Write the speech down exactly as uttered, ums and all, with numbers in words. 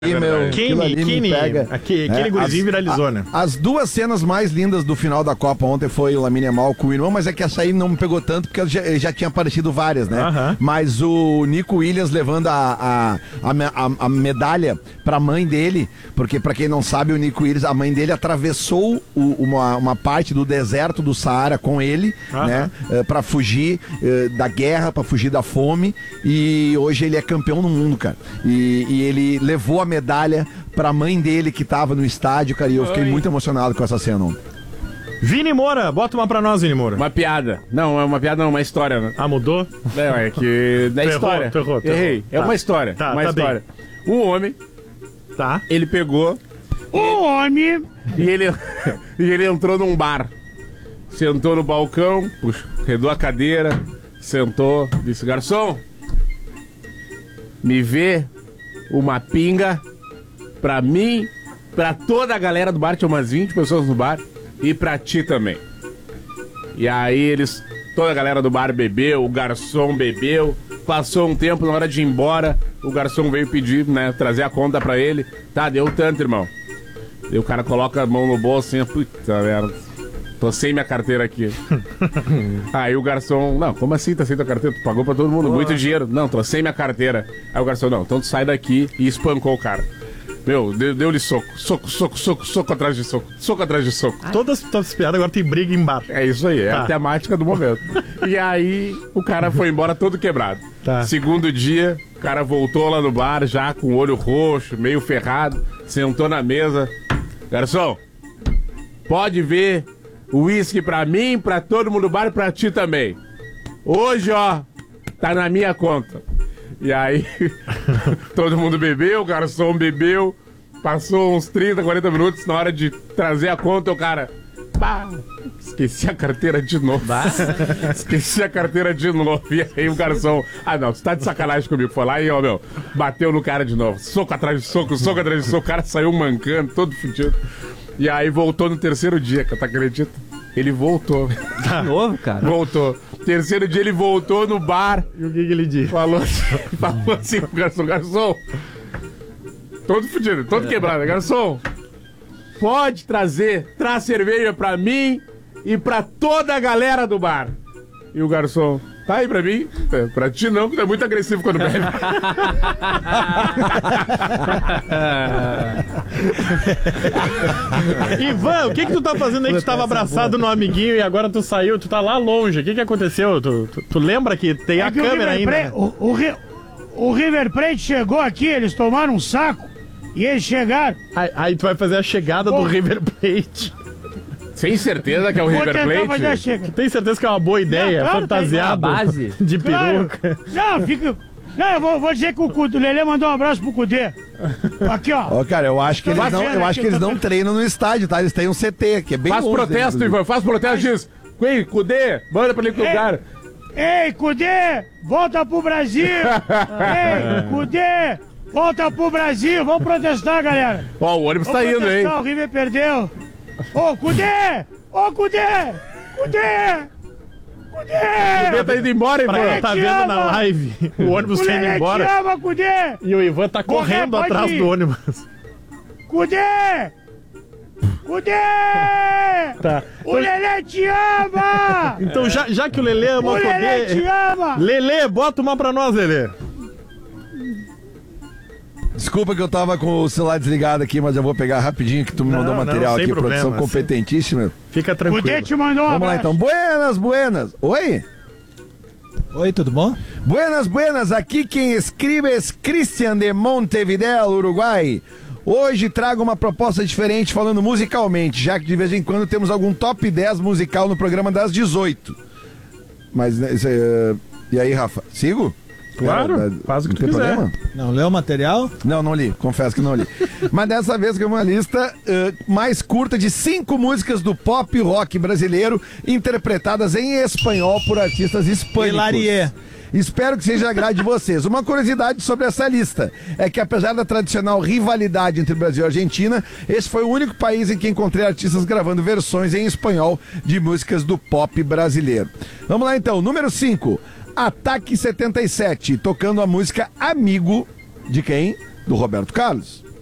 É meu, Kine, Kine, pega, aquele, aquele é, gurizinho viralizou, a, né? As duas cenas mais lindas do final da Copa ontem foi o Lamine Yamal com o irmão, mas é que essa aí não me pegou tanto, porque já, já tinha aparecido várias, né? Uh-huh. Mas o Nico Williams levando a, a, a, a medalha pra mãe dele, porque pra quem não sabe, o Nico Williams, a mãe dele atravessou o, uma, uma parte do deserto do Saara com ele, uh-huh. né? Pra fugir uh, da guerra, pra fugir da fome, e hoje ele é campeão no mundo, cara. E, e ele levou a medalha pra mãe dele que tava no estádio, cara, e eu fiquei Oi. muito emocionado com essa cena. Vini Moura, bota uma pra nós, Vini Moura. Uma piada. Não, é uma piada não, uma história, né? Ah, mudou? Não, é que... Da história. Tu errou, tu errou. Errei. É tá. uma história. Tá, uma tá história. Bem. Um homem... Tá. Ele pegou... Um homem... E ele, e ele entrou num bar. Sentou no balcão, puxa, redou a cadeira, sentou, disse, garçom, me vê uma pinga pra mim, pra toda a galera do bar, tinha umas vinte pessoas no bar, e pra ti também. E aí eles, toda a galera do bar bebeu, o garçom bebeu, passou um tempo, na hora de ir embora, o garçom veio pedir, né, trazer a conta pra ele. Tá, deu tanto, irmão. E o cara coloca a mão no bolso assim, puta merda, tô sem minha carteira aqui. Aí o garçom, não, como assim tá sem tua carteira? Tu pagou pra todo mundo, Boa. muito dinheiro. Não, tô sem minha carteira. Aí o garçom, não, então tu sai daqui, e espancou o cara. Meu, deu-lhe soco, soco, soco, soco, soco atrás de soco, soco atrás de soco. Ah. Todas as piadas agora tem briga em bar. É isso aí, é tá. a temática do momento. E aí o cara foi embora todo quebrado. Tá. Segundo dia, o cara voltou lá no bar, já com o olho roxo, meio ferrado, sentou na mesa. Garçom, pode ver o uísque pra mim, pra todo mundo do bar e pra ti também. Hoje, ó, tá na minha conta. E aí, todo mundo bebeu, o garçom bebeu, passou uns trinta, quarenta minutos, na hora de trazer a conta, o cara... Bah, esqueci a carteira de novo. Esqueci a carteira de novo. E aí o garçom... Ah, não, você tá de sacanagem comigo. Foi lá e, ó, meu, bateu no cara de novo. Soco atrás de soco, soco atrás de soco. O cara saiu mancando, todo fudido. E aí voltou no terceiro dia, que tu acredita? Ele voltou. De novo, cara? Voltou. Terceiro dia ele voltou no bar. E o que, que ele disse? Falou assim, falou assim pro garçom, garçom. Todo fudido, todo é. quebrado. Garçom, pode trazer, traz cerveja pra mim e pra toda a galera do bar. E o garçom, tá aí pra mim? É, pra ti não, porque tu é muito agressivo quando bebe. Ivan, o que que tu tá fazendo aí que tu tava abraçado no amiguinho e agora tu saiu, tu tá lá longe, o que que aconteceu? Tu, tu, tu lembra que tem é a que câmera ainda? Plate, o, o, o River Plate chegou aqui, eles tomaram um saco e eles chegaram. Aí, aí tu vai fazer a chegada Pô. do River Plate. Sem certeza que é o River Plate? Tem certeza que é uma boa ideia, não, claro, fantasiado base. de peruca. Claro. Não, fica... Não, eu vou, vou dizer que o, o Lelê mandou um abraço pro Cudê. Aqui, ó. Ó, cara, eu acho que eles não, eu acho que eles não treinam no estádio, tá? Eles têm um C T, que é bem Faz longe, protesto, né, Ivan, faz protesto, diz. Ei, Cudê, manda pra ele pro lugar. Ei, Cudê, volta pro Brasil. Ei, Cudê, volta pro Brasil. Vamos protestar, galera. Ó, o ônibus Vamos tá indo, hein? O River perdeu. Ô, Cudê! Ô, Cudê! Cudê! Cudê! O Cudê tá indo embora, Ivan. Pra quem tá vendo ama. na live, o ônibus o tá indo embora. Te ama, Cudê! E o Ivan tá correndo Cudê, atrás do ônibus. Cudê! Cudê! Tá. O Lelê te ama! Então, já, já que o Lelê ama o Cudê... O Lelê te ama! Lelê, bota uma pra nós, Lelê. Desculpa que eu tava com o celular desligado aqui, mas eu vou pegar rapidinho que tu me não, mandou material não, aqui, problema, produção competentíssima. Fica tranquilo. Cudê te mandou um Vamos lá então. Buenas, buenas. Oi? Oi, tudo bom? Buenas, buenas. Aqui quem escreve é Christian de Montevideo, Uruguai. Hoje trago uma proposta diferente falando musicalmente, já que de vez em quando temos algum top dez musical no programa das dezoito. Mas, uh, e aí, Rafa? Sigo? Claro, é, faz o que tu quiser. Problema? Não leu o material? Não, não li, confesso que não li. Mas dessa vez que é uma lista uh, mais curta de cinco músicas do pop rock brasileiro interpretadas em espanhol por artistas hispânicos. Hilarie. Espero que seja agrade de vocês. Uma curiosidade sobre essa lista é que, apesar da tradicional rivalidade entre Brasil e Argentina, esse foi o único país em que encontrei artistas gravando versões em espanhol de músicas do pop brasileiro. Vamos lá então, número cinco. Ataque setenta e sete, tocando a música Amigo, de quem? Do Roberto Carlos.